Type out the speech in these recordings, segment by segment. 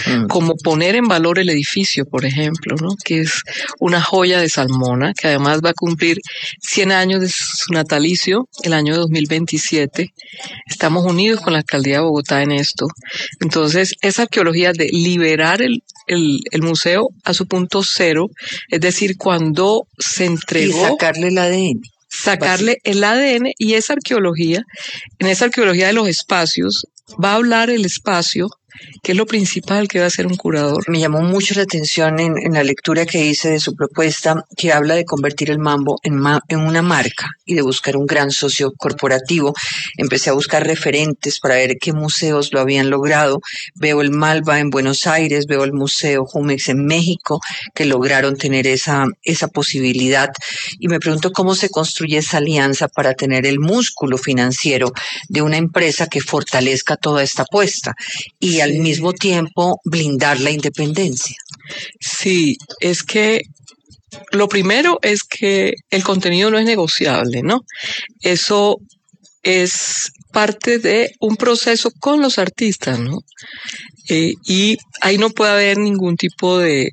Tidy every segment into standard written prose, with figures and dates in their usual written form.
como poner en valor el edificio, por ejemplo, ¿no? Que es una joya de Salmona, que además va a cumplir 100 años de su natalicio el año 2027. Estamos unidos con la Alcaldía de Bogotá en esto. Entonces, esa arqueología de liberar el museo a su punto cero, es decir, cuando se entregó... Y sacarle el ADN. Sacarle el ADN, y esa arqueología, en esa arqueología de los espacios, va a hablar el espacio, que es lo principal que va a hacer un curador. Me llamó mucho la atención en la lectura que hice de su propuesta, que habla de convertir el Mambo en una marca y de buscar un gran socio corporativo. Empecé a buscar referentes para ver qué museos lo habían logrado. Veo el Malva en Buenos Aires, veo el Museo Jumex en México, que lograron tener esa posibilidad. Y me pregunto cómo se construye esa alianza para tener el músculo financiero de una empresa que fortalezca toda esta apuesta y al mismo tiempo blindar la independencia. Sí, es que lo primero es que el contenido no es negociable, ¿no? Eso es parte de un proceso con los artistas, ¿no? Y ahí no puede haber ningún tipo de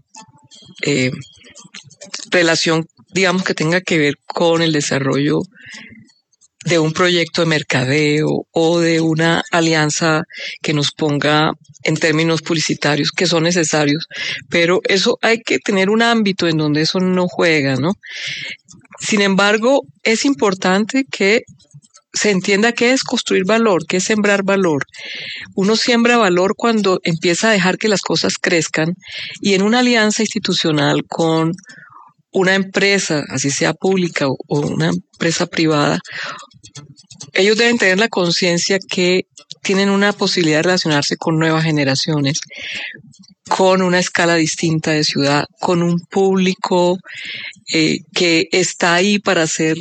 relación, digamos, que tenga que ver con el desarrollo de un proyecto de mercadeo o de una alianza que nos ponga en términos publicitarios que son necesarios, pero eso hay que tener un ámbito en donde eso no juega, ¿no? Sin embargo, es importante que se entienda qué es construir valor, qué es sembrar valor. Uno siembra valor cuando empieza a dejar que las cosas crezcan, y en una alianza institucional con una empresa, así sea pública o una empresa privada, ellos deben tener la conciencia que tienen una posibilidad de relacionarse con nuevas generaciones, con una escala distinta de ciudad, con un público que está ahí para ser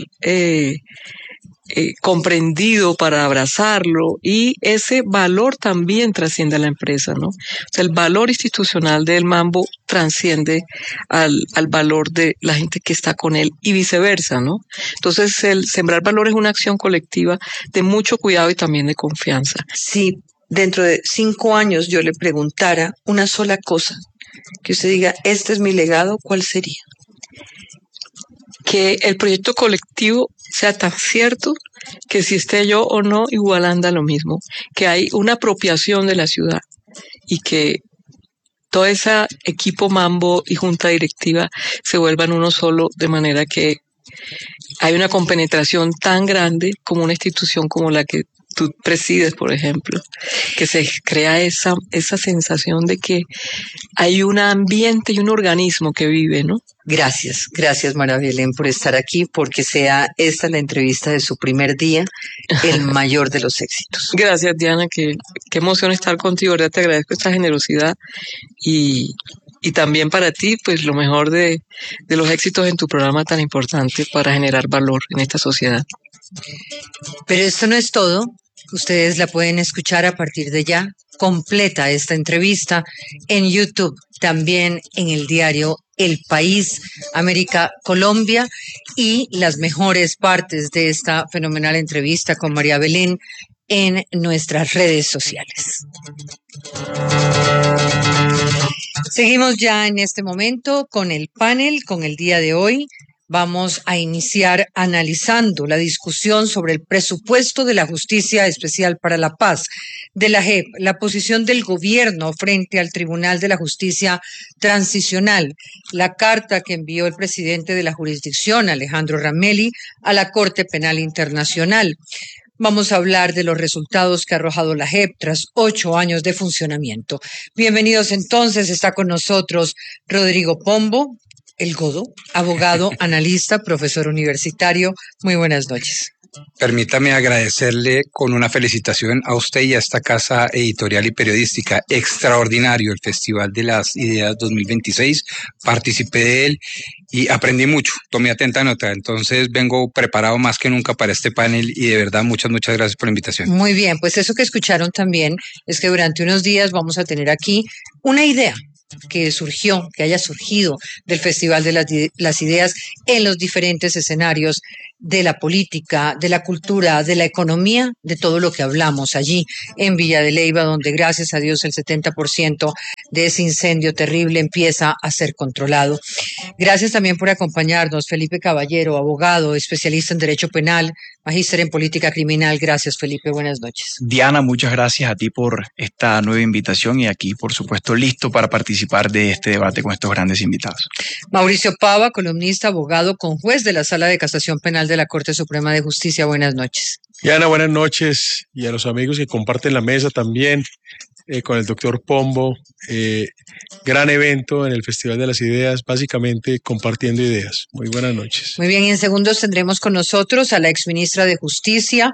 comprendido, para abrazarlo, y ese valor también trasciende a la empresa, ¿no? O sea, el valor institucional del Mambo trasciende al valor de la gente que está con él y viceversa, ¿no? Entonces, el sembrar valor es una acción colectiva de mucho cuidado y también de confianza. Si dentro de 5 años yo le preguntara una sola cosa, que usted diga, este es mi legado, ¿cuál sería? Que el proyecto colectivo sea tan cierto que si esté yo o no, igual anda lo mismo, que hay una apropiación de la ciudad y que todo ese equipo Mambo y junta directiva se vuelvan uno solo, de manera que hay una compenetración tan grande como una institución como la que tú presides, por ejemplo, que se crea esa sensación de que hay un ambiente y un organismo que vive, ¿no? Gracias, María Belén, por estar aquí, porque sea esta la entrevista de su primer día, el mayor de los éxitos. Gracias, Diana, qué emoción estar contigo, ¿verdad? Te agradezco esta generosidad y también para ti, pues lo mejor de los éxitos en tu programa tan importante para generar valor en esta sociedad. Pero esto no es todo. Ustedes la pueden escuchar a partir de ya, completa esta entrevista, en YouTube, también en el diario El País, América, Colombia, y las mejores partes de esta fenomenal entrevista con María Belén en nuestras redes sociales. Seguimos ya en este momento con el panel, con el día de hoy. Vamos a iniciar analizando la discusión sobre el presupuesto de la Justicia Especial para la Paz, de la JEP, la posición del gobierno frente al Tribunal de la Justicia Transicional, la carta que envió el presidente de la jurisdicción, Alejandro Ramelli, a la Corte Penal Internacional. Vamos a hablar de los resultados que ha arrojado la JEP tras 8 años de funcionamiento. Bienvenidos entonces, está con nosotros Rodrigo Pombo, el Godo, abogado, analista, profesor universitario. Muy buenas noches. Permítame agradecerle con una felicitación a usted y a esta casa editorial y periodística. Extraordinario el Festival de las Ideas 2026. Participé de él y aprendí mucho. Tomé atenta nota. Entonces vengo preparado más que nunca para este panel y de verdad muchas gracias por la invitación. Muy bien, pues eso que escucharon también es que durante unos días vamos a tener aquí una idea que surgió, que haya surgido del Festival de las Ideas en los diferentes escenarios de la política, de la cultura, de la economía, de todo lo que hablamos allí en Villa de Leyva, donde gracias a Dios el 70% de ese incendio terrible empieza a ser controlado. Gracias también por acompañarnos, Felipe Caballero, abogado, especialista en Derecho Penal, magíster en Política Criminal. Gracias, Felipe. Buenas noches. Diana, muchas gracias a ti por esta nueva invitación y aquí, por supuesto, listo para participar de este debate con estos grandes invitados. Mauricio Pava, columnista, abogado, conjuez de la Sala de Casación Penal de la Corte Suprema de Justicia. Buenas noches. Diana, buenas noches, y a los amigos que comparten la mesa también, con el doctor Pombo. Gran evento en el Festival de las Ideas, básicamente compartiendo ideas. Muy buenas noches. Muy bien, y en segundos tendremos con nosotros a la exministra de Justicia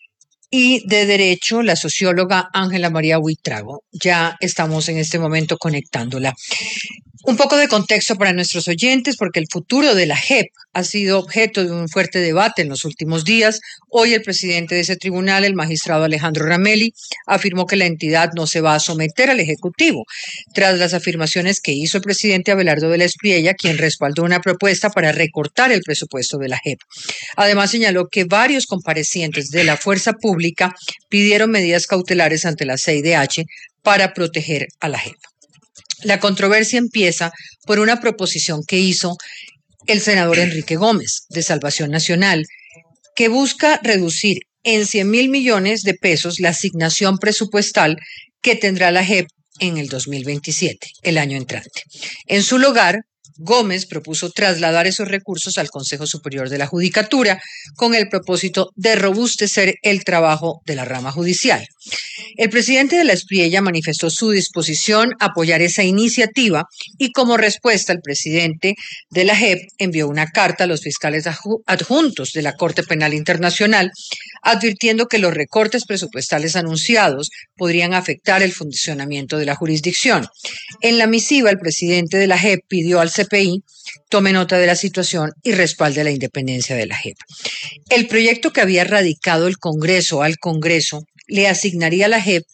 y de Derecho, la socióloga Ángela María Buitrago. Ya estamos en este momento conectándola. Un poco de contexto para nuestros oyentes, porque el futuro de la JEP ha sido objeto de un fuerte debate en los últimos días. Hoy el presidente de ese tribunal, el magistrado Alejandro Ramelli, afirmó que la entidad no se va a someter al Ejecutivo, tras las afirmaciones que hizo el presidente Abelardo de la Espriella, quien respaldó una propuesta para recortar el presupuesto de la JEP. Además, señaló que varios comparecientes de la fuerza pública pidieron medidas cautelares ante la CIDH para proteger a la JEP. La controversia empieza por una proposición que hizo el senador Enrique Gómez, de Salvación Nacional, que busca reducir en 100.000 millones de pesos la asignación presupuestal que tendrá la JEP en el 2027, el año entrante. En su lugar, Gómez propuso trasladar esos recursos al Consejo Superior de la Judicatura con el propósito de robustecer el trabajo de la rama judicial. El presidente de la Espriella manifestó su disposición a apoyar esa iniciativa y como respuesta el presidente de la JEP envió una carta a los fiscales adjuntos de la Corte Penal Internacional advirtiendo que los recortes presupuestales anunciados podrían afectar el funcionamiento de la jurisdicción. En la misiva, el presidente de la JEP pidió al CPI tome nota de la situación y respalde la independencia de la JEP. El proyecto que había radicado el Congreso al Congreso le asignaría a la JEP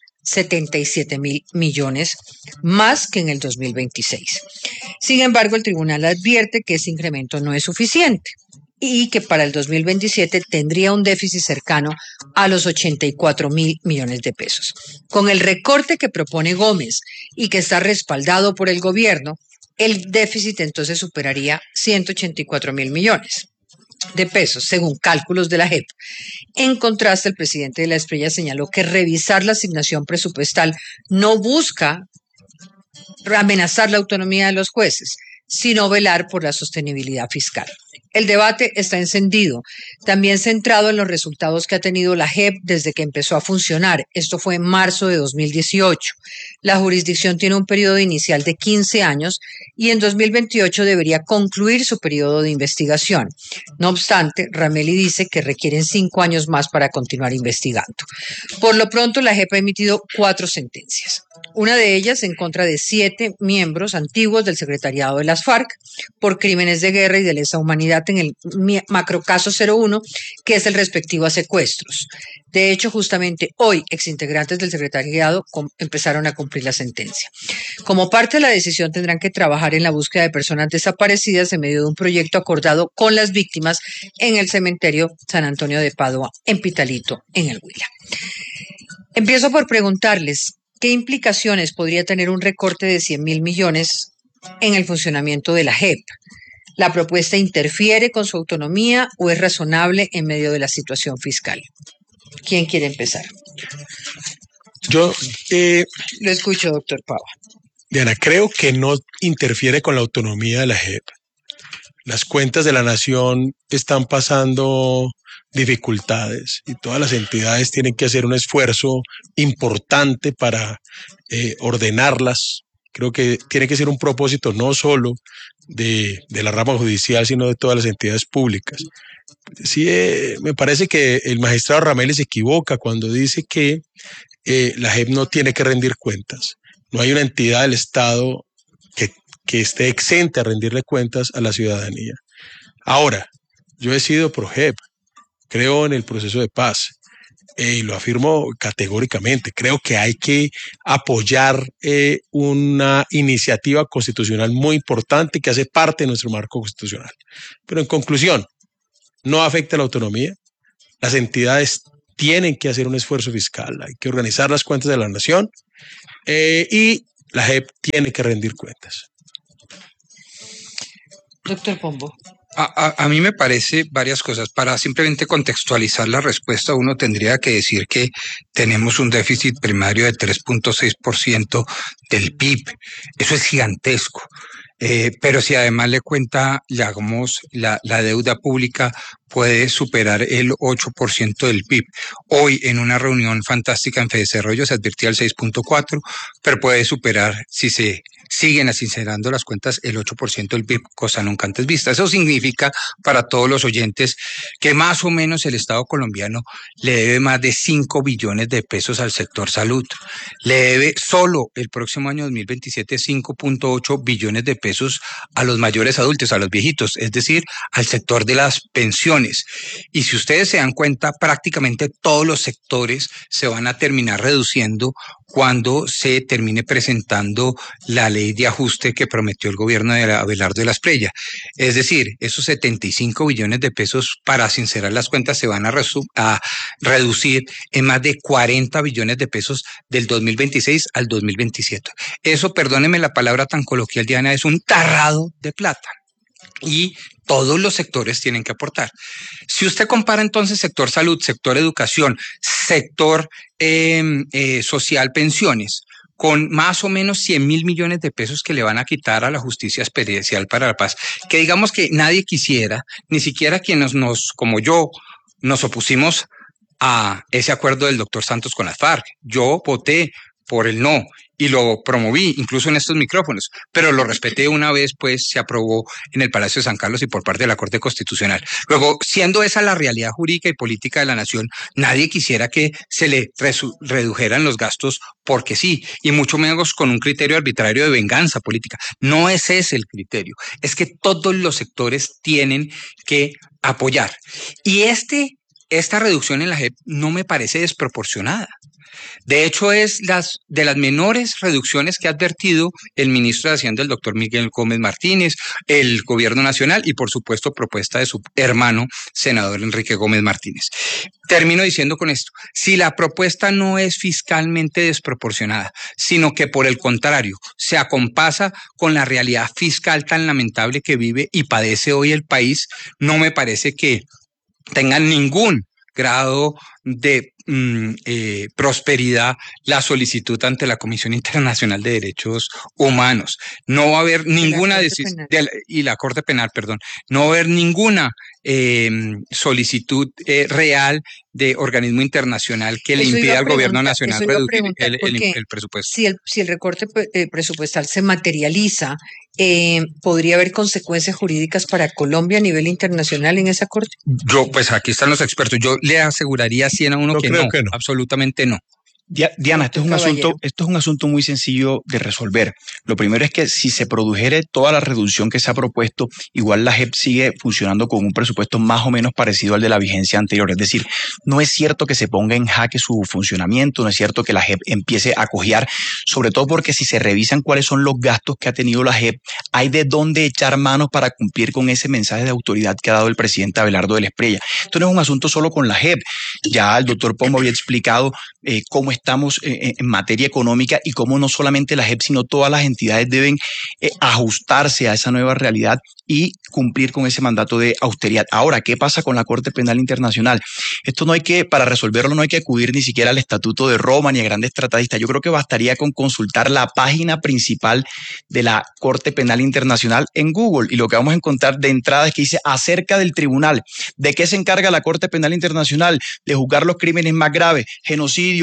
77.000 millones, más que en el 2026. Sin embargo, el tribunal advierte que ese incremento no es suficiente y que para el 2027 tendría un déficit cercano a los 84.000 millones de pesos. Con el recorte que propone Gómez y que está respaldado por el gobierno, el déficit entonces superaría 184.000 millones de pesos, según cálculos de la JEP. En contraste, el presidente de la Espriella señaló que revisar la asignación presupuestal no busca amenazar la autonomía de los jueces, sino velar por la sostenibilidad fiscal. El debate está encendido, también centrado en los resultados que ha tenido la JEP desde que empezó a funcionar. Esto fue en marzo de 2018. La jurisdicción tiene un periodo inicial de 15 años y en 2028 debería concluir su periodo de investigación. No obstante, Ramelli dice que requieren 5 años más para continuar investigando. Por lo pronto, la JEP ha emitido 4 sentencias. Una de ellas en contra de 7 miembros antiguos del secretariado de las FARC por crímenes de guerra y de lesa humanidad en el macrocaso 01, que es el respectivo a secuestros. De hecho, justamente hoy, exintegrantes del secretariado empezaron a cumplir la sentencia. Como parte de la decisión, tendrán que trabajar en la búsqueda de personas desaparecidas en medio de un proyecto acordado con las víctimas en el cementerio San Antonio de Padua, en Pitalito, en el Huila. Empiezo por preguntarles, ¿qué implicaciones podría tener un recorte de 100.000 millones en el funcionamiento de la JEP? ¿La propuesta interfiere con su autonomía o es razonable en medio de la situación fiscal? ¿Quién quiere empezar? Yo Lo escucho, doctor Pava. Diana, creo que no interfiere con la autonomía de la JEP. Las cuentas de la nación están pasando dificultades y todas las entidades tienen que hacer un esfuerzo importante para ordenarlas. Creo que tiene que ser un propósito no solo de la rama judicial, sino de todas las entidades públicas. Sí, me parece que el magistrado Ramelli se equivoca cuando dice que la JEP no tiene que rendir cuentas. No hay una entidad del Estado que esté exenta a rendirle cuentas a la ciudadanía. Ahora, yo he sido pro JEP, creo en el proceso de paz. y lo afirmo categóricamente, creo que hay que apoyar una iniciativa constitucional muy importante que hace parte de nuestro marco constitucional. Pero en conclusión, no afecta la autonomía. Las entidades tienen que hacer un esfuerzo fiscal, hay que organizar las cuentas de la nación y la JEP tiene que rendir cuentas. Doctor Pombo. A mí me parece varias cosas. Para simplemente contextualizar la respuesta, uno tendría que decir que tenemos un déficit primario de 3.6% del PIB. Eso es gigantesco. Pero si además le cuenta, digamos, la deuda pública puede superar el 8% del PIB. Hoy, en una reunión fantástica en FEDESarrollo, se advirtía el 6.4%, pero puede superar, si se siguen sincerando las cuentas, el 8% del PIB, cosa nunca antes vista. Eso significa para todos los oyentes que más o menos el Estado colombiano le debe más de 5 billones de pesos al sector salud. Le debe solo el próximo año 2027 5.8 billones de pesos a los mayores adultos, a los viejitos, es decir, al sector de las pensiones. Y si ustedes se dan cuenta, prácticamente todos los sectores se van a terminar reduciendo cuando se termine presentando la ley de ajuste que prometió el gobierno de Abelardo de la Espriella. Es decir, esos 75 billones de pesos, para sincerar las cuentas, se van a reducir en más de 40 billones de pesos del 2026 al 2027. Eso, perdónenme la palabra tan coloquial, Diana, es un tarrado de plata. Y todos los sectores tienen que aportar. Si usted compara entonces sector salud, sector educación, sector social, pensiones, con más o menos 100.000 millones de pesos que le van a quitar a la Justicia Especial para la Paz, que digamos que nadie quisiera, ni siquiera quienes como yo, nos opusimos a ese acuerdo del doctor Santos con las FARC. Yo voté por el no y lo promoví incluso en estos micrófonos, pero lo respeté una vez, pues se aprobó en el Palacio de San Carlos y por parte de la Corte Constitucional. Luego, siendo esa la realidad jurídica y política de la nación, nadie quisiera que se le redujeran los gastos porque sí, y mucho menos con un criterio arbitrario de venganza política. No es ese el criterio, es que todos los sectores tienen que apoyar. Y esta reducción en la JEP no me parece desproporcionada. De hecho, es de las menores reducciones que ha advertido el ministro de Hacienda, el doctor Miguel Gómez Martínez, el gobierno nacional y, por supuesto, propuesta de su hermano, senador Enrique Gómez Martínez. Termino diciendo con esto, si la propuesta no es fiscalmente desproporcionada, sino que por el contrario se acompasa con la realidad fiscal tan lamentable que vive y padece hoy el país, no me parece que tengan ningún grado de prosperidad la solicitud ante la Comisión Internacional de Derechos Humanos. No va a haber ninguna decisión, y la Corte Penal, perdón, no va a haber ninguna solicitud real de organismo internacional que le impida al gobierno nacional reducir el presupuesto. Si el recorte presupuestal se materializa, ¿podría haber consecuencias jurídicas para Colombia a nivel internacional en esa corte? Pues aquí están los expertos. Yo le aseguraría 100 a uno que no, absolutamente no. Diana, esto es un asunto muy sencillo de resolver. Lo primero es que si se produjere toda la reducción que se ha propuesto, igual la JEP sigue funcionando con un presupuesto más o menos parecido al de la vigencia anterior. Es decir, no es cierto que se ponga en jaque su funcionamiento, no es cierto que la JEP empiece a cojear, sobre todo porque si se revisan cuáles son los gastos que ha tenido la JEP, hay de dónde echar manos para cumplir con ese mensaje de autoridad que ha dado el presidente Abelardo de la Espriella. Esto no es un asunto solo con la JEP. Ya el doctor Pombo había explicado cómo estamos en materia económica y cómo no solamente la JEP, sino todas las entidades deben ajustarse a esa nueva realidad y cumplir con ese mandato de austeridad. Ahora, ¿qué pasa con la Corte Penal Internacional? Esto para resolverlo no hay que acudir ni siquiera al Estatuto de Roma ni a grandes tratadistas. Yo creo que bastaría con consultar la página principal de la Corte Penal Internacional en Google y lo que vamos a encontrar de entrada es que dice acerca del tribunal. ¿De qué se encarga la Corte Penal Internacional? De juzgar los crímenes más graves, genocidio, crimen de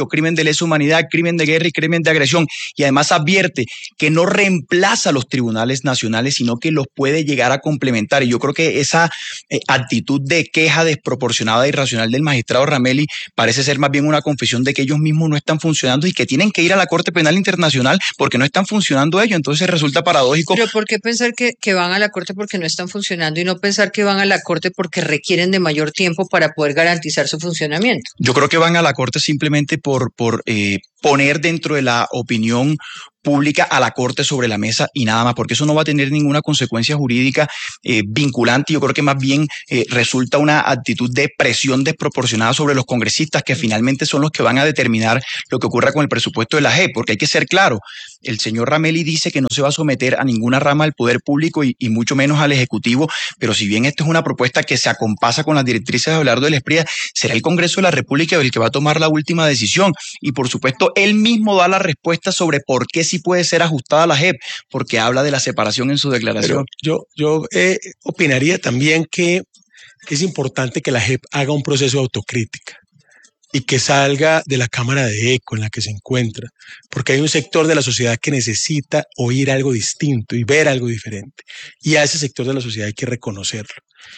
lesa humanidad, crimen de guerra y crimen de agresión. Y además advierte que no reemplaza a los tribunales nacionales, sino que los puede llegar a complementar. Y yo creo que esa actitud de queja desproporcionada e irracional del magistrado Ramelli parece ser más bien una confesión de que ellos mismos no están funcionando y que tienen que ir a la Corte Penal Internacional porque no están funcionando ellos. Entonces resulta paradójico. Pero ¿por qué pensar que van a la Corte porque no están funcionando y no pensar que van a la Corte porque requieren de mayor tiempo para poder garantizar su funcionamiento? Yo creo que van a la Corte simplemente por poner dentro de la opinión pública a la Corte sobre la mesa y nada más, porque eso no va a tener ninguna consecuencia jurídica vinculante. Yo creo que más bien resulta una actitud de presión desproporcionada sobre los congresistas, que finalmente son los que van a determinar lo que ocurra con el presupuesto de la JEP, porque hay que ser claro, el señor Ramelli dice que no se va a someter a ninguna rama del poder público y mucho menos al Ejecutivo, pero si bien esta es una propuesta que se acompasa con las directrices de Abelardo del Espriella, será el Congreso de la República el que va a tomar la última decisión y por supuesto él mismo da la respuesta sobre por qué sí puede ser ajustada la JEP, porque habla de la separación en su declaración. Pero yo opinaría también que es importante que la JEP haga un proceso de autocrítica y que salga de la cámara de eco en la que se encuentra, porque hay un sector de la sociedad que necesita oír algo distinto y ver algo diferente, y a ese sector de la sociedad hay que reconocerlo.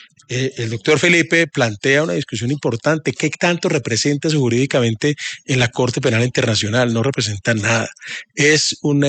El doctor Felipe plantea una discusión importante. ¿Qué tanto representa eso jurídicamente en la Corte Penal Internacional? No representa nada. Es un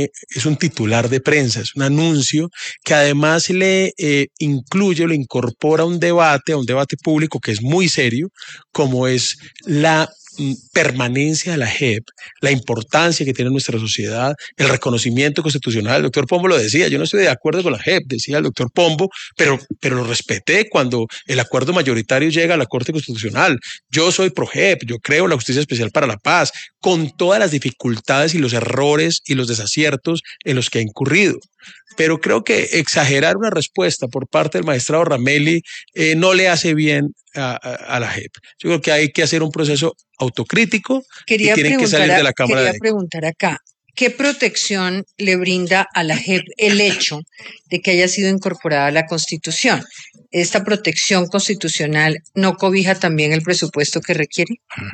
titular de prensa, es un anuncio que además le incluye, lo incorpora a un debate público que es muy serio, como es la permanencia de la JEP, la importancia que tiene en nuestra sociedad, el reconocimiento constitucional. El doctor Pombo lo decía, yo no estoy de acuerdo con la JEP, decía el doctor Pombo, pero lo respeté cuando el acuerdo mayoritario llega a la Corte Constitucional. Yo soy pro JEP, yo creo en la Justicia Especial para la Paz, con todas las dificultades y los errores y los desaciertos en los que ha incurrido. Pero creo que exagerar una respuesta por parte del magistrado Ramelli no le hace bien a la JEP. Yo creo que hay que hacer un proceso autocrítico y tienen que salir de la Cámara. Quería preguntar acá, ¿qué protección le brinda a la JEP el hecho de que haya sido incorporada a la Constitución? ¿Esta protección constitucional no cobija también el presupuesto que requiere?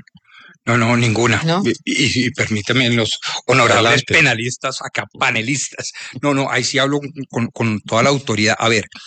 No, ninguna. ¿No? Y permítame, los honorables penalistas, acá panelistas. No, ahí sí hablo con toda la autoridad. A ver,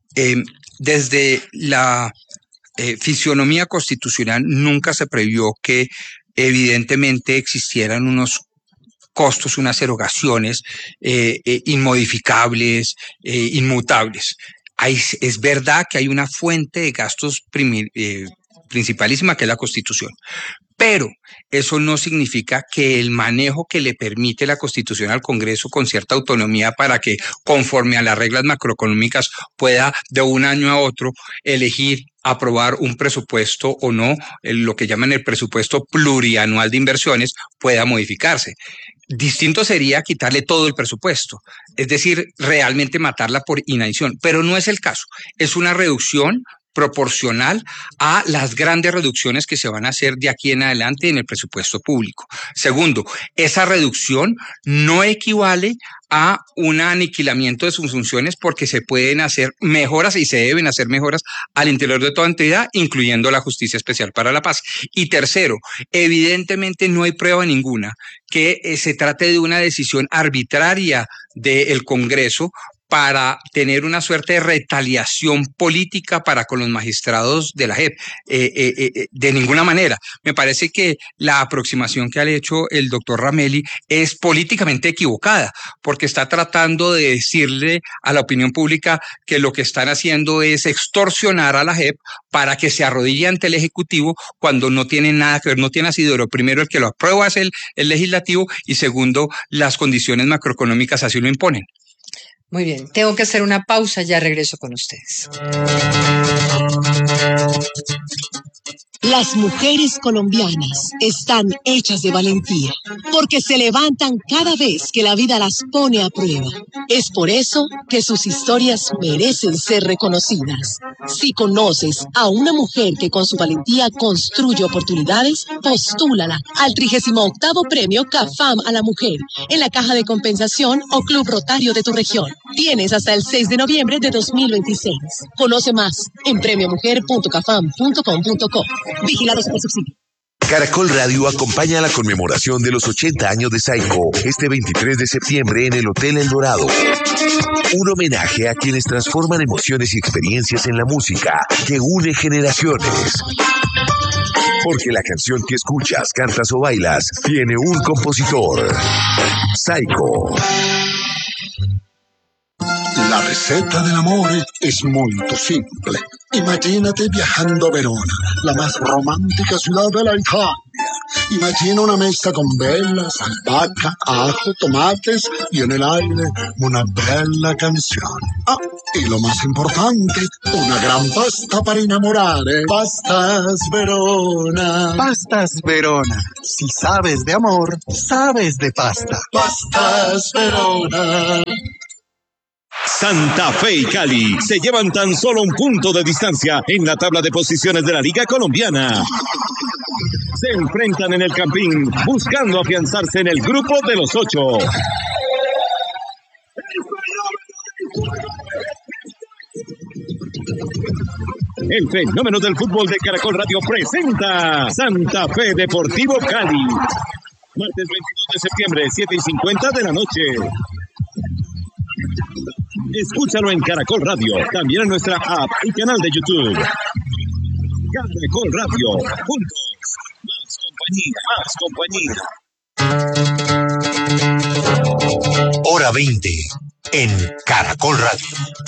desde la fisionomía constitucional nunca se previó que evidentemente existieran unos costos, unas erogaciones inmodificables, inmutables. Es verdad que hay una fuente de gastos principalísima que es la Constitución. Pero eso no significa que el manejo que le permite la Constitución al Congreso con cierta autonomía para que, conforme a las reglas macroeconómicas, pueda de un año a otro elegir aprobar un presupuesto o no, lo que llaman el presupuesto plurianual de inversiones, pueda modificarse. Distinto sería quitarle todo el presupuesto, es decir, realmente matarla por inanición, pero no es el caso. Es una reducción proporcional a las grandes reducciones que se van a hacer de aquí en adelante en el presupuesto público. Segundo, esa reducción no equivale a un aniquilamiento de sus funciones porque se pueden hacer mejoras y se deben hacer mejoras al interior de toda entidad, incluyendo la Justicia Especial para la Paz. Y tercero, evidentemente no hay prueba ninguna que se trate de una decisión arbitraria del Congreso para tener una suerte de retaliación política para con los magistrados de la JEP. De ninguna manera. Me parece que la aproximación que ha hecho el doctor Ramelli es políticamente equivocada, porque está tratando de decirle a la opinión pública que lo que están haciendo es extorsionar a la JEP para que se arrodille ante el Ejecutivo cuando no tiene nada que ver, no tiene asidero. Primero, el que lo aprueba es el Legislativo y segundo, las condiciones macroeconómicas así lo imponen. Muy bien, tengo que hacer una pausa, ya regreso con ustedes. Las mujeres colombianas están hechas de valentía, porque se levantan cada vez que la vida las pone a prueba. Es por eso que sus historias merecen ser reconocidas. Si conoces a una mujer que con su valentía construye oportunidades, postúlala al 38º Premio CAFAM a la Mujer, en la Caja de Compensación o Club Rotario de tu región. Tienes hasta el 6 de noviembre de 2026. Conoce más en premiomujer.cafam.com.co. Vigilado Supersubsidio. Caracol Radio acompaña la conmemoración de los 80 años de Saico este 23 de septiembre en el Hotel El Dorado. Un homenaje a quienes transforman emociones y experiencias en la música que une generaciones. Porque la canción que escuchas, cantas o bailas tiene un compositor. Saico. La receta del amor es muy simple. Imagínate viajando a Verona, la más romántica ciudad de la Italia. Imagina una mesa con velas, albahaca, ajo, tomates y en el aire una bella canción. Ah, y lo más importante, una gran pasta para enamorar. Pastas Verona. Pastas Verona. Si sabes de amor, sabes de pasta. Pastas Verona. Santa Fe y Cali se llevan tan solo un punto de distancia en la tabla de posiciones de la Liga Colombiana. Se enfrentan en el Campín buscando afianzarse en el grupo de los 8. El fenómeno del fútbol de Caracol Radio presenta Santa Fe Deportivo Cali. Martes 22 de septiembre, 7:50 de la noche. Escúchalo en Caracol Radio, también en nuestra app y canal de YouTube. Caracol Radio, juntos, más compañía. Hora 20 en Caracol Radio.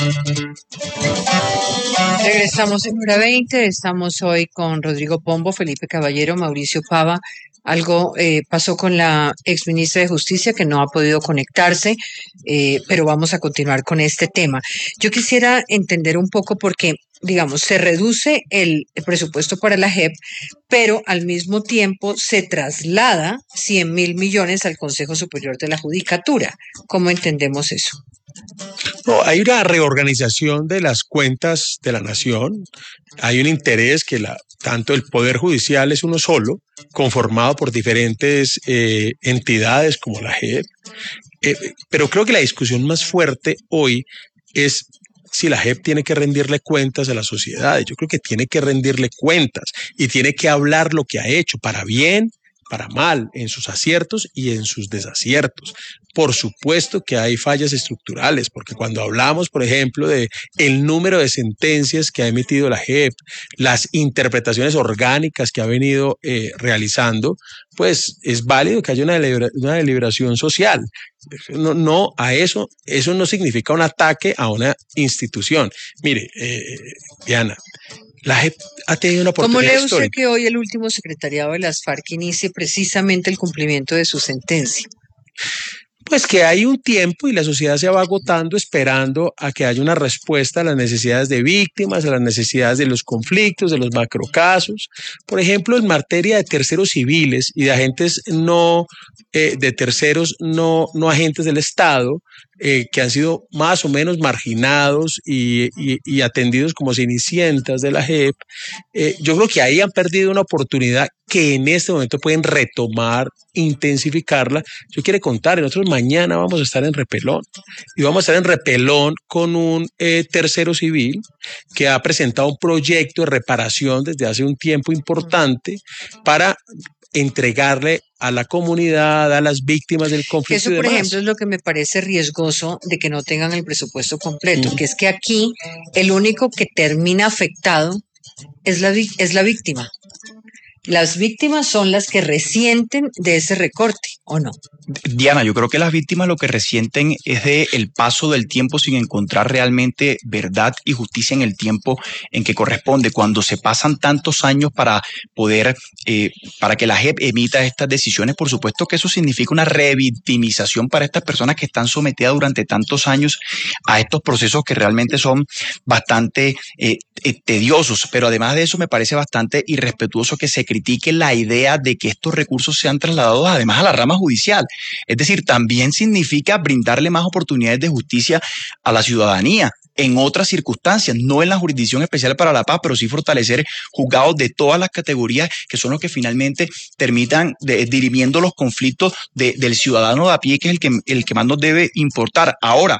Regresamos en Hora 20, estamos hoy con Rodrigo Pombo, Felipe Caballero, Mauricio Pava. Algo pasó con la exministra de Justicia que no ha podido conectarse, pero vamos a continuar con este tema. Yo quisiera entender un poco porque, digamos, se reduce el presupuesto para la JEP, pero al mismo tiempo se traslada 100.000 millones al Consejo Superior de la Judicatura. ¿Cómo entendemos eso? No, hay una reorganización de las cuentas de la nación. Hay un interés que tanto el Poder Judicial es uno solo, conformado por diferentes entidades como la JEP. Pero creo que la discusión más fuerte hoy es si la JEP tiene que rendirle cuentas a la sociedad. Yo creo que tiene que rendirle cuentas y tiene que hablar lo que ha hecho, para bien, para mal, en sus aciertos y en sus desaciertos. Por supuesto que hay fallas estructurales, porque cuando hablamos, por ejemplo, de el número de sentencias que ha emitido la JEP, las interpretaciones orgánicas que ha venido realizando, pues es válido que haya una deliberación social. No, a eso no significa un ataque a una institución. Mire, Diana, la JEP ha tenido una oportunidad ¿Cómo lee usted histórica. que hoy el último secretariado de las FARC inicie precisamente el cumplimiento de su sentencia? Pues que hay un tiempo y la sociedad se va agotando esperando a que haya una respuesta a las necesidades de víctimas, a las necesidades de los conflictos, de los macrocasos. Por ejemplo, en materia de terceros civiles y de agentes de terceros no agentes del Estado, que han sido más o menos marginados y atendidos como cenicientas de la JEP, yo creo que ahí han perdido una oportunidad que en este momento pueden retomar, intensificarla. Yo quiero contar, nosotros mañana vamos a estar en Repelón y vamos a estar en Repelón con un tercero civil que ha presentado un proyecto de reparación desde hace un tiempo importante para entregarle a la comunidad, a las víctimas del conflicto. Eso, por ejemplo, es lo que me parece riesgoso de que no tengan el presupuesto completo, que es que aquí el único que termina afectado es la víctima. Las víctimas son las que resienten de ese recorte, ¿o no? Diana, yo creo que las víctimas lo que resienten es de el paso del tiempo sin encontrar realmente verdad y justicia en el tiempo en que corresponde. Cuando se pasan tantos años para poder, para que la JEP emita estas decisiones, por supuesto que eso significa una revictimización para estas personas que están sometidas durante tantos años a estos procesos que realmente son bastante tediosos. Pero además de eso me parece bastante irrespetuoso que se critique la idea de que estos recursos sean trasladados además a la rama judicial. Es decir, también significa brindarle más oportunidades de justicia a la ciudadanía en otras circunstancias, no en la Jurisdicción Especial para la Paz, pero sí fortalecer juzgados de todas las categorías que son los que finalmente terminan dirimiendo los conflictos del ciudadano de a pie, que es el que más nos debe importar. Ahora,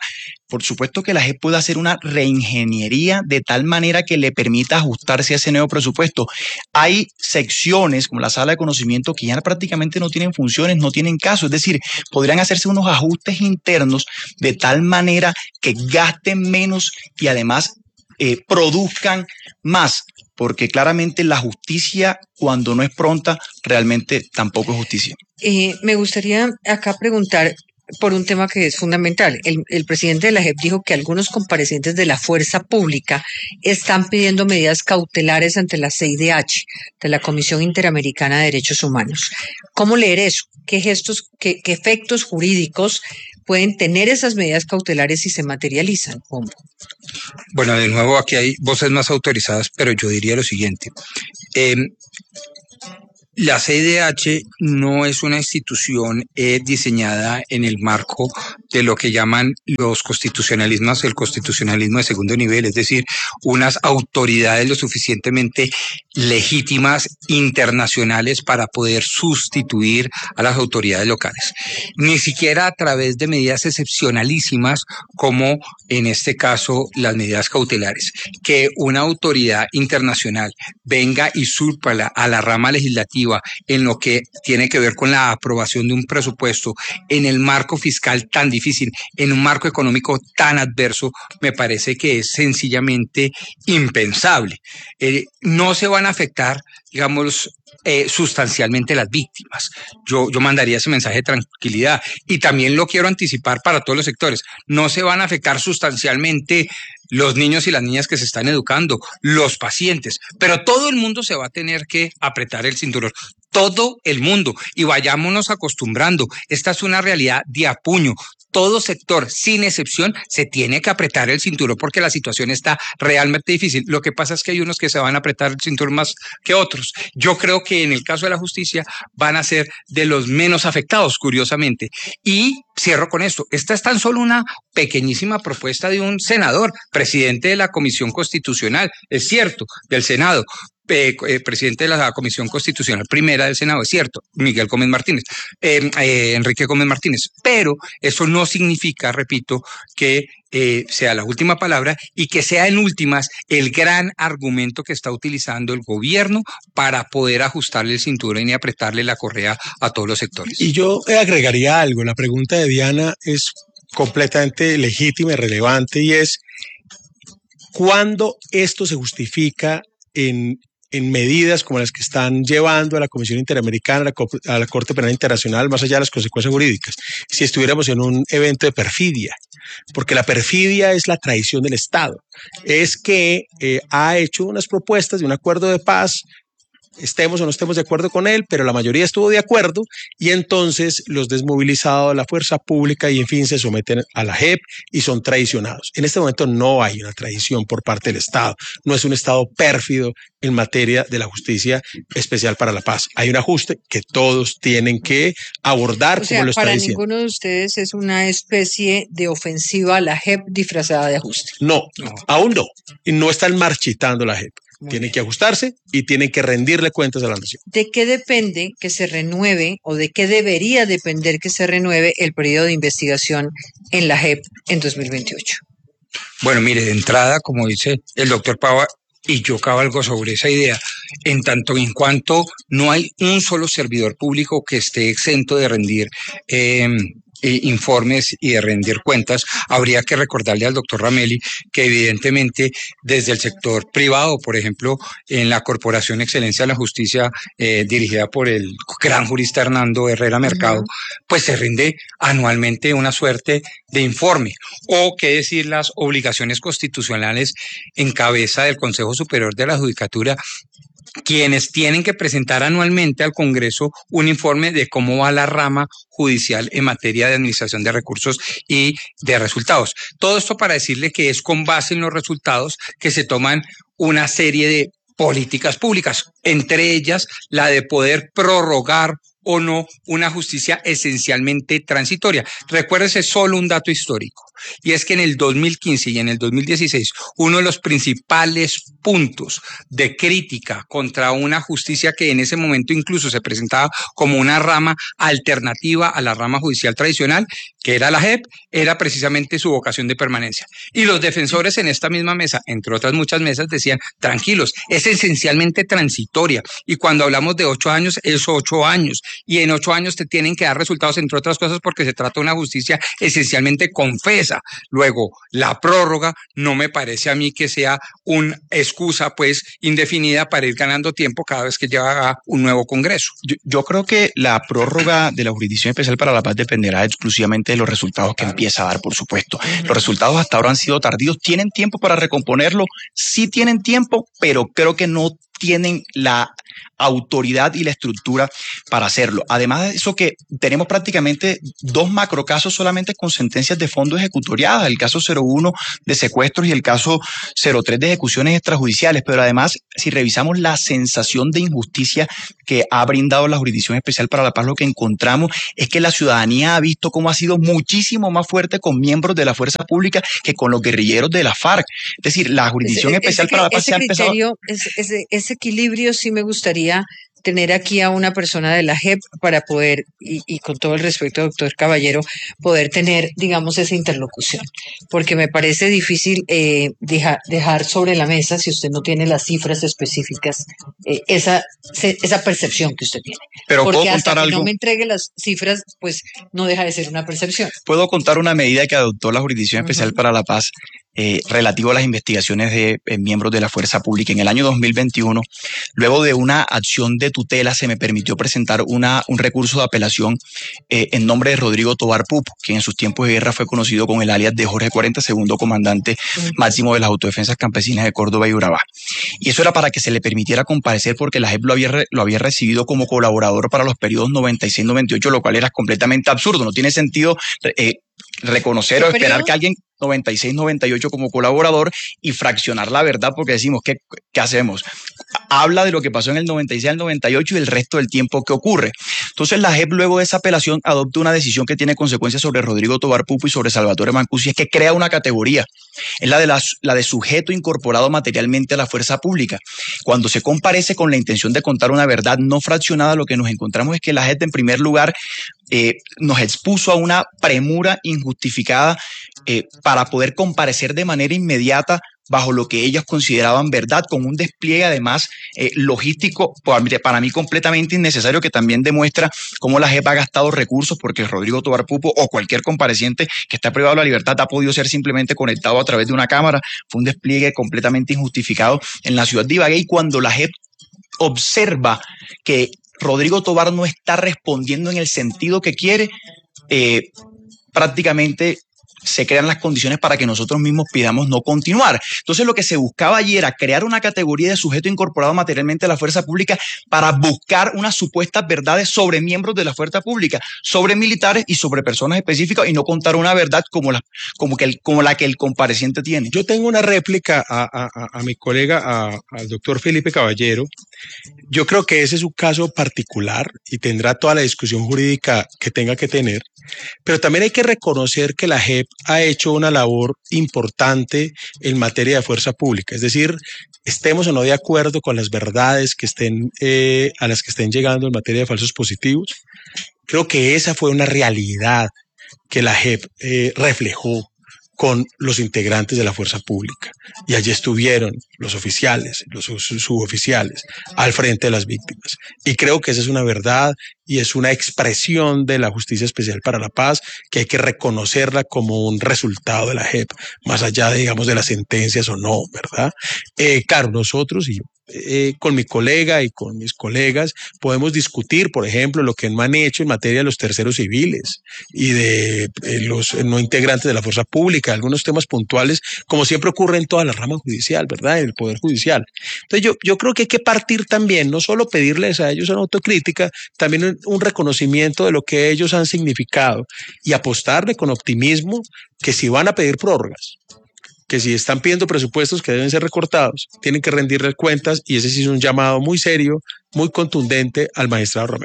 por supuesto que la JEP puede hacer una reingeniería de tal manera que le permita ajustarse a ese nuevo presupuesto. Hay secciones como la sala de conocimiento que ya prácticamente no tienen funciones, no tienen caso. Es decir, podrían hacerse unos ajustes internos de tal manera que gasten menos y además produzcan más. Porque claramente la justicia, cuando no es pronta, realmente tampoco es justicia. Me gustaría acá preguntar por un tema que es fundamental. El presidente de la JEP dijo que algunos comparecientes de la fuerza pública están pidiendo medidas cautelares ante la CIDH, de la Comisión Interamericana de Derechos Humanos. ¿Cómo leer eso? ¿Qué gestos, qué efectos jurídicos pueden tener esas medidas cautelares si se materializan? ¿Cómo? Bueno, de nuevo, aquí hay voces más autorizadas, pero yo diría lo siguiente. La CIDH no es una institución diseñada en el marco de lo que llaman los constitucionalismos, el constitucionalismo de segundo nivel, es decir, unas autoridades lo suficientemente legítimas internacionales para poder sustituir a las autoridades locales. Ni siquiera a través de medidas excepcionalísimas como en este caso las medidas cautelares. Que una autoridad internacional venga y surpa a la rama legislativa en lo que tiene que ver con la aprobación de un presupuesto en el marco fiscal tan difícil, en un marco económico tan adverso, me parece que es sencillamente impensable. No se van a afectar, digamos, sustancialmente las víctimas. Yo mandaría ese mensaje de tranquilidad y también lo quiero anticipar para todos los sectores. No se van a afectar sustancialmente los niños y las niñas que se están educando, los pacientes, pero todo el mundo se va a tener que apretar el cinturón. Todo el mundo, y vayámonos acostumbrando. Esta es una realidad de a puño. Todo sector, sin excepción, se tiene que apretar el cinturón porque la situación está realmente difícil. Lo que pasa es que hay unos que se van a apretar el cinturón más que otros. Yo creo que en el caso de la justicia van a ser de los menos afectados, curiosamente. Y cierro con esto. Esta es tan solo una pequeñísima propuesta de un senador, presidente de la Comisión Constitucional, es cierto, del Senado. Presidente de la Comisión Constitucional Primera del Senado, es cierto, Miguel Gómez Martínez, Enrique Gómez Martínez, pero eso no significa, repito, que sea la última palabra y que sea en últimas el gran argumento que está utilizando el gobierno para poder ajustarle el cinturón y apretarle la correa a todos los sectores. Y yo agregaría algo, la pregunta de Diana es completamente legítima y relevante y es ¿cuándo esto se justifica en medidas como las que están llevando a la Comisión Interamericana, a la Corte Penal Internacional, más allá de las consecuencias jurídicas? Si estuviéramos en un evento de perfidia, porque la perfidia es la traición del Estado, es que ha hecho unas propuestas de un acuerdo de paz, estemos o no estemos de acuerdo con él, pero la mayoría estuvo de acuerdo y entonces los desmovilizados, la fuerza pública y en fin se someten a la JEP y son traicionados. En este momento no hay una traición por parte del Estado, no es un Estado pérfido en materia de la justicia especial para la paz. Hay un ajuste que todos tienen que abordar, como lo está diciendo. Para ninguno de ustedes es una especie de ofensiva a la JEP disfrazada de ajuste. No, aún no. Y no están marchitando la JEP. Tienen que ajustarse y tienen que rendirle cuentas a la nación. ¿De qué depende que se renueve o de qué debería depender que se renueve el periodo de investigación en la JEP en 2028? Bueno, mire, de entrada, como dice el doctor Pava, y yo cabalgo sobre esa idea, en tanto y en cuanto no hay un solo servidor público que esté exento de rendir informes y de rendir cuentas, habría que recordarle al doctor Ramelli que evidentemente desde el sector privado, por ejemplo, en la Corporación Excelencia de la Justicia dirigida por el gran jurista Hernando Herrera Mercado, pues se rinde anualmente una suerte de informe, o qué decir las obligaciones constitucionales en cabeza del Consejo Superior de la Judicatura, quienes tienen que presentar anualmente al Congreso un informe de cómo va la rama judicial en materia de administración de recursos y de resultados. Todo esto para decirle que es con base en los resultados que se toman una serie de políticas públicas, entre ellas la de poder prorrogar o no una justicia esencialmente transitoria. Recuérdese solo un dato histórico. y es que en el 2015 y en el 2016 uno de los principales puntos de crítica contra una justicia que en ese momento incluso se presentaba como una rama alternativa a la rama judicial tradicional, que era la JEP, era precisamente su vocación de permanencia. Y los defensores en esta misma mesa, entre otras muchas mesas, decían, tranquilos, es esencialmente transitoria, y cuando hablamos de 8 años, es 8 años, y en 8 años te tienen que dar resultados, entre otras cosas, porque se trata de una justicia esencialmente confesa. Luego, la prórroga no me parece a mí que sea una excusa pues indefinida para ir ganando tiempo cada vez que llega un nuevo Congreso. Yo creo que la prórroga de la Jurisdicción Especial para la Paz dependerá exclusivamente de los resultados que empieza a dar, por supuesto. Los resultados hasta ahora han sido tardíos. ¿Tienen tiempo para recomponerlo? Sí tienen tiempo, pero creo que no tienen la autoridad y la estructura para hacerlo. Además de eso, que tenemos prácticamente 2 macrocasos solamente con sentencias de fondo ejecutoriadas, el caso 01 de secuestros y el caso 03 de ejecuciones extrajudiciales, pero además, si revisamos la sensación de injusticia que ha brindado la Jurisdicción Especial para la Paz, lo que encontramos es que la ciudadanía ha visto cómo ha sido muchísimo más fuerte con miembros de la fuerza pública que con los guerrilleros de la FARC. Es decir, la Jurisdicción Especial para la Paz se ha empezado... Ese equilibrio sí me gustaría tener aquí a una persona de la JEP para poder, y con todo el respeto, doctor Caballero, poder tener, digamos, esa interlocución. Porque me parece difícil dejar sobre la mesa, si usted no tiene las cifras específicas, esa percepción que usted tiene. Pero porque hasta que no me entregue las cifras, pues no deja de ser una percepción. Puedo contar una medida que adoptó la Jurisdicción Especial para la Paz relativo a las investigaciones de miembros de la fuerza pública. En el año 2021, luego de una acción de tutela, se me permitió presentar un recurso de apelación en nombre de Rodrigo Tobar Pupo, quien en sus tiempos de guerra fue conocido con el alias de Jorge 40, segundo comandante máximo de las autodefensas campesinas de Córdoba y Urabá. Y eso era para que se le permitiera comparecer, porque la JEP lo había recibido como colaborador para los periodos 96-98, lo cual era completamente absurdo. No tiene sentido reconocer o esperar que alguien 96-98 como colaborador y fraccionar la verdad, porque decimos, ¿qué hacemos? Habla de lo que pasó en el 96 al 98 y el resto del tiempo que ocurre. Entonces la JEP, luego de esa apelación, adopta una decisión que tiene consecuencias sobre Rodrigo Tobar Pupo y sobre Salvatore Mancusi, es que crea una categoría. Es la de sujeto incorporado materialmente a la fuerza pública. Cuando se comparece con la intención de contar una verdad no fraccionada, lo que nos encontramos es que la JEP, en primer lugar, nos expuso a una premura injustificada para poder comparecer de manera inmediata bajo lo que ellos consideraban verdad, con un despliegue además logístico para mí completamente innecesario, que también demuestra cómo la JEP ha gastado recursos, porque Rodrigo Tobar Pupo o cualquier compareciente que está privado de la libertad ha podido ser simplemente conectado a través de una cámara. Fue un despliegue completamente injustificado en la ciudad de Ibagué, y cuando la JEP observa que Rodrigo Tobar no está respondiendo en el sentido que quiere, prácticamente se crean las condiciones para que nosotros mismos pidamos no continuar. Entonces, lo que se buscaba allí era crear una categoría de sujeto incorporado materialmente a la fuerza pública para buscar unas supuestas verdades sobre miembros de la fuerza pública, sobre militares y sobre personas específicas, y no contar una verdad como la que el compareciente tiene. Yo tengo una réplica a mi colega, al doctor Felipe Caballero. Yo creo que ese es un caso particular y tendrá toda la discusión jurídica que tenga que tener, pero también hay que reconocer que la JEP ha hecho una labor importante en materia de fuerza pública. Es decir, estemos o no de acuerdo con las verdades que a las que estén llegando en materia de falsos positivos, creo que esa fue una realidad que la JEP reflejó con los integrantes de la fuerza pública. Y allí estuvieron los oficiales, los suboficiales, al frente de las víctimas. Y creo que esa es una verdad y es una expresión de la Justicia Especial para la Paz que hay que reconocerla como un resultado de la JEP, más allá, digamos, de las sentencias o no, ¿verdad? Claro, nosotros y con mi colega y con mis colegas podemos discutir, por ejemplo, lo que no han hecho en materia de los terceros civiles y de los no integrantes de la fuerza pública, algunos temas puntuales, como siempre ocurre en toda la rama judicial, ¿verdad? En el Poder Judicial. Entonces yo creo que hay que partir también, no solo pedirles a ellos una autocrítica, también un reconocimiento de lo que ellos han significado y apostarle con optimismo que si van a pedir prórrogas, que si están pidiendo presupuestos que deben ser recortados, tienen que rendirles cuentas, y ese sí es un llamado muy serio, muy contundente al magistrado Romelli.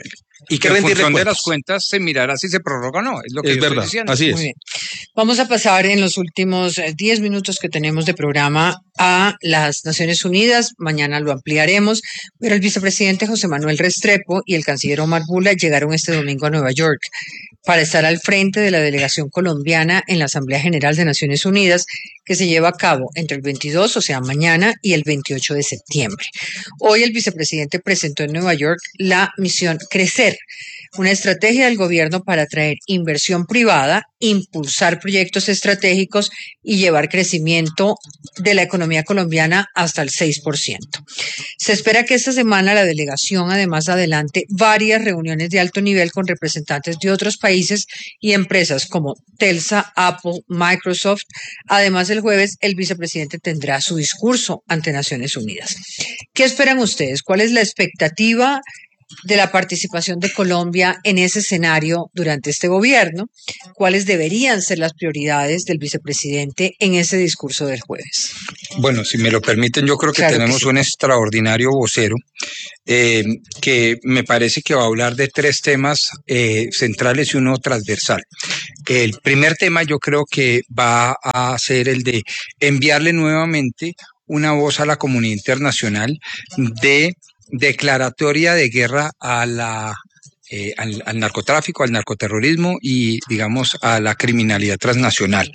Y que en función de las cuentas se mirará si se prorroga o no, es lo que yo estoy diciendo. Así es. Muy bien. Vamos a pasar en los últimos 10 minutos que tenemos de programa a las Naciones Unidas. Mañana lo ampliaremos, pero el vicepresidente José Manuel Restrepo y el canciller Omar Bula llegaron este domingo a Nueva York para estar al frente de la delegación colombiana en la Asamblea General de Naciones Unidas, que se lleva a cabo entre el 22, o sea, mañana, y el 28 de septiembre. Hoy el vicepresidente presentó en Nueva York la misión Crecer, una estrategia del gobierno para atraer inversión privada, impulsar proyectos estratégicos y llevar crecimiento de la economía colombiana hasta el 6%. Se espera que esta semana la delegación además adelante varias reuniones de alto nivel con representantes de otros países y empresas como Telsa, Apple, Microsoft. Además, el jueves el vicepresidente tendrá su discurso ante Naciones Unidas. ¿Qué esperan ustedes? ¿Cuál es la expectativa de la participación de Colombia en ese escenario durante este gobierno? ¿Cuáles deberían ser las prioridades del vicepresidente en ese discurso del jueves? Bueno, si me lo permiten, yo creo que tenemos un extraordinario vocero que me parece que va a hablar de tres temas centrales y uno transversal. El primer tema yo creo que va a ser el de enviarle nuevamente una voz a la comunidad internacional de declaratoria de guerra a al narcotráfico, al narcoterrorismo y, digamos, a la criminalidad transnacional.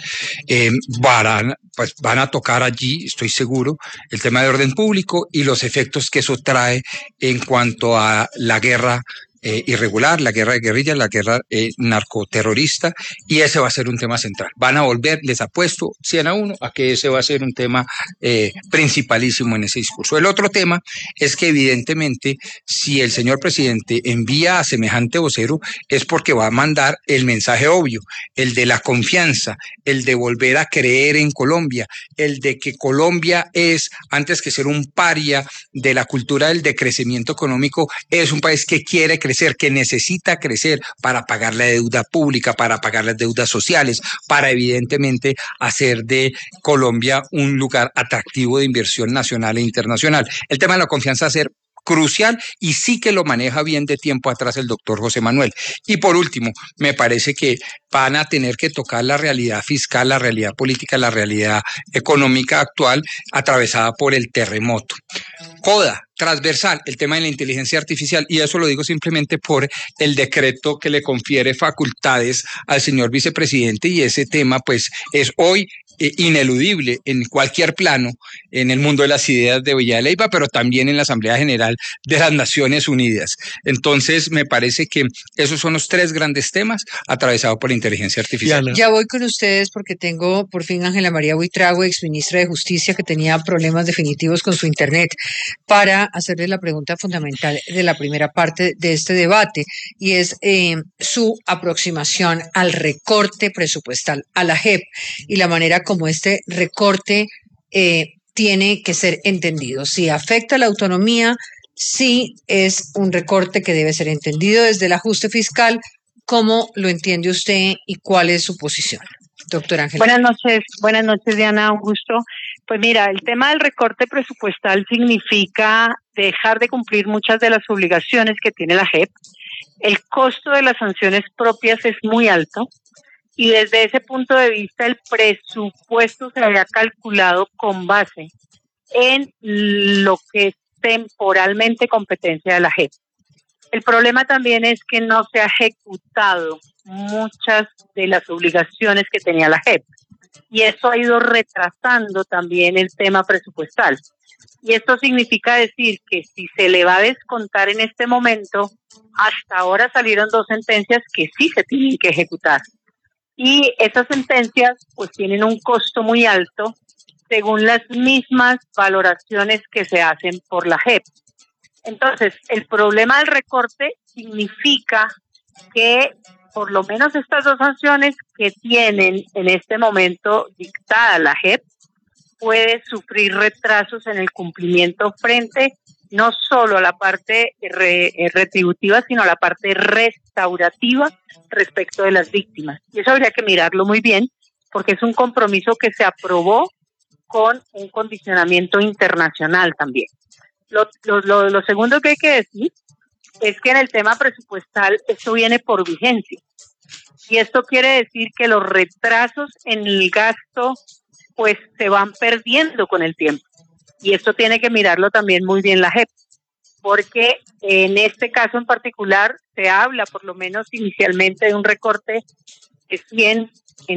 Van a tocar allí, estoy seguro, el tema de orden público y los efectos que eso trae en cuanto a la guerra irregular, la guerra de guerrilla, la guerra narcoterrorista, y ese va a ser un tema central. Van a volver, les apuesto 100-1 a que ese va a ser un tema principalísimo en ese discurso. El otro tema es que evidentemente si el señor presidente envía a semejante vocero es porque va a mandar el mensaje obvio, el de la confianza, el de volver a creer en Colombia, el de que Colombia es, antes que ser un paria de la cultura del decrecimiento económico, es un país que quiere crecer, que necesita crecer para pagar la deuda pública, para pagar las deudas sociales, para evidentemente hacer de Colombia un lugar atractivo de inversión nacional e internacional. El tema de la confianza va a ser crucial y sí que lo maneja bien de tiempo atrás el doctor José Manuel. Y por último, me parece que van a tener que tocar la realidad fiscal, la realidad política, la realidad económica actual atravesada por el terremoto. Joda, transversal, el tema de la inteligencia artificial, y eso lo digo simplemente por el decreto que le confiere facultades al señor vicepresidente, y ese tema pues es hoy ineludible en cualquier plano en el mundo de las ideas de Villa de Leyva, pero también en la Asamblea General de las Naciones Unidas. Entonces me parece que esos son los tres grandes temas atravesados por la inteligencia artificial. Diana. Ya voy con ustedes porque tengo por fin Ángela María Buitrago, exministra de Justicia, que tenía problemas definitivos con su internet, para hacerle la pregunta fundamental de la primera parte de este debate, y es su aproximación al recorte presupuestal, a la JEP, y la manera como este recorte tiene que ser entendido. Si afecta la autonomía, sí es un recorte que debe ser entendido desde el ajuste fiscal. ¿Cómo lo entiende usted y cuál es su posición? Doctora Ángela. Buenas noches, Diana, un gusto. Pues mira, el tema del recorte presupuestal significa dejar de cumplir muchas de las obligaciones que tiene la JEP. El costo de las sanciones propias es muy alto y desde ese punto de vista el presupuesto se había calculado con base en lo que es temporalmente competencia de la JEP. El problema también es que no se ha ejecutado muchas de las obligaciones que tenía la JEP y eso ha ido retrasando también el tema presupuestal. Y esto significa decir que si se le va a descontar en este momento, hasta ahora salieron 2 sentencias que sí se tienen que ejecutar. Y esas sentencias pues tienen un costo muy alto según las mismas valoraciones que se hacen por la JEP. Entonces, el problema del recorte significa que por lo menos estas 2 sanciones que tienen en este momento dictada la JEP puede sufrir retrasos en el cumplimiento frente no solo a la parte retributiva, sino a la parte restaurativa respecto de las víctimas. Y eso habría que mirarlo muy bien, porque es un compromiso que se aprobó con un condicionamiento internacional también. Lo segundo que hay que decir es que en el tema presupuestal esto viene por vigencia. Y esto quiere decir que los retrasos en el gasto pues se van perdiendo con el tiempo. Y esto tiene que mirarlo también muy bien la JEP, porque en este caso en particular se habla por lo menos inicialmente de un recorte de 100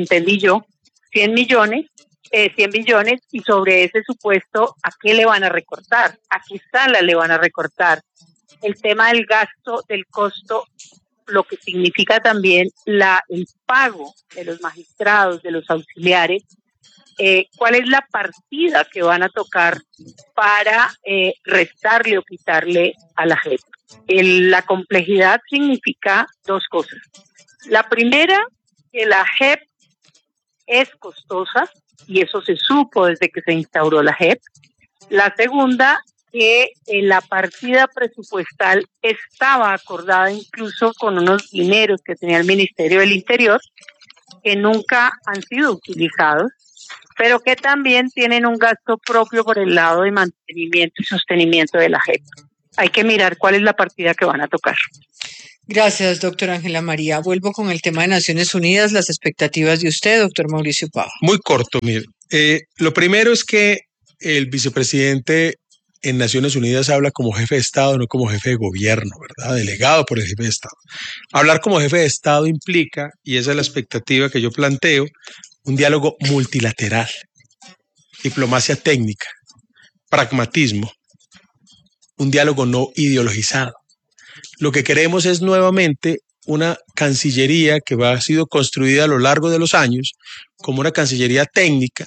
billones, y sobre ese supuesto, ¿a qué le van a recortar? ¿A qué sala le van a recortar? El tema del gasto, del costo, lo que significa también el pago de los magistrados, de los auxiliares, cuál es la partida que van a tocar para restarle o quitarle a la JEP. La complejidad significa dos cosas. La primera, que la JEP es costosa, y eso se supo desde que se instauró la JEP. La segunda, que la partida presupuestal estaba acordada incluso con unos dineros que tenía el Ministerio del Interior, que nunca han sido utilizados, pero que también tienen un gasto propio por el lado de mantenimiento y sostenimiento de la JEP. Hay que mirar cuál es la partida que van a tocar. Gracias, doctora Ángela María. Vuelvo con el tema de Naciones Unidas, las expectativas de usted, doctor Mauricio Pava. Muy corto, mire. Lo primero es que el vicepresidente en Naciones Unidas habla como jefe de Estado, no como jefe de gobierno, ¿verdad? Delegado por el jefe de Estado. Hablar como jefe de Estado implica, y esa es la expectativa que yo planteo, un diálogo multilateral, diplomacia técnica, pragmatismo, un diálogo no ideologizado. Lo que queremos es nuevamente una Cancillería que ha sido construida a lo largo de los años como una Cancillería técnica,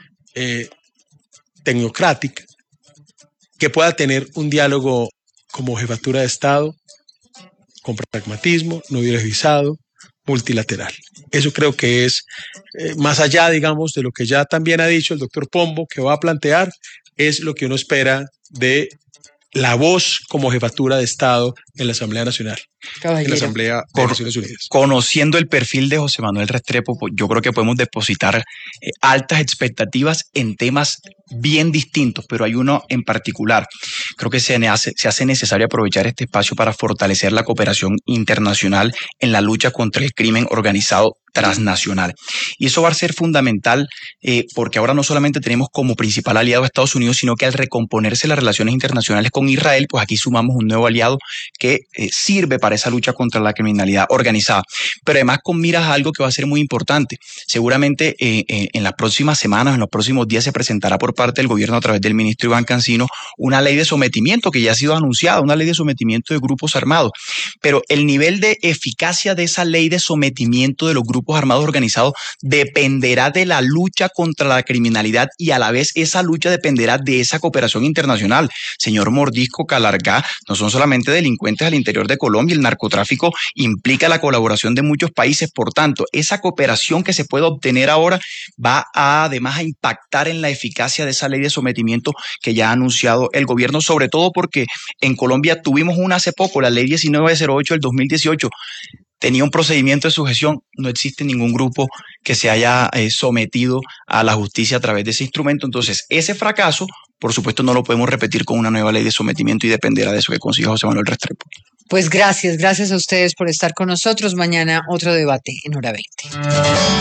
tecnocrática, que pueda tener un diálogo como jefatura de Estado, con pragmatismo, no ideologizado, multilateral. Eso creo que es más allá, digamos, de lo que ya también ha dicho el doctor Pombo, que va a plantear, es lo que uno espera de la voz como jefatura de Estado en la Asamblea Nacional, Caballero. en la Asamblea de Naciones Unidas. Conociendo el perfil de José Manuel Restrepo, pues yo creo que podemos depositar altas expectativas en temas bien distintos, pero hay uno en particular. Creo que se hace necesario aprovechar este espacio para fortalecer la cooperación internacional en la lucha contra el crimen organizado transnacional. Y eso va a ser fundamental porque ahora no solamente tenemos como principal aliado a Estados Unidos, sino que al recomponerse las relaciones internacionales con Israel, pues aquí sumamos un nuevo aliado que sirve para esa lucha contra la criminalidad organizada. Pero además con miras a algo que va a ser muy importante. Seguramente en las próximas semanas, en los próximos días se presentará por parte del gobierno a través del ministro Iván Cancino una ley de sometimiento que ya ha sido anunciada, una ley de sometimiento de grupos armados. Pero el nivel de eficacia de esa ley de sometimiento de los grupos armados organizados dependerá de la lucha contra la criminalidad y a la vez esa lucha dependerá de esa cooperación internacional. Señor Mordisco, Calargá, no son solamente delincuentes al interior de Colombia, el narcotráfico implica la colaboración de muchos países, por tanto, esa cooperación que se puede obtener ahora va además a impactar en la eficacia de esa ley de sometimiento que ya ha anunciado el gobierno, sobre todo porque en Colombia tuvimos una hace poco, la ley 1908 del 2018, tenía un procedimiento de sujeción, no existe ningún grupo que se haya sometido a la justicia a través de ese instrumento. Entonces, ese fracaso, por supuesto, no lo podemos repetir con una nueva ley de sometimiento y dependerá de eso que consiga José Manuel Restrepo. Pues gracias a ustedes por estar con nosotros. Mañana otro debate en Hora 20.